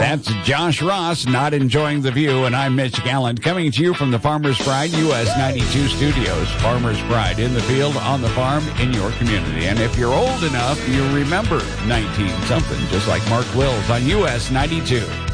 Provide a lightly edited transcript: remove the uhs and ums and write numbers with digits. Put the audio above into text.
That's Josh Ross, Not Enjoying the View, and I'm Mitch Gallant, coming to you from the Farmers Pride US 92 studios. Farmers Pride, in the field, on the farm, in your community. And if you're old enough, you remember 19-something, just like Mark Wills on US 92.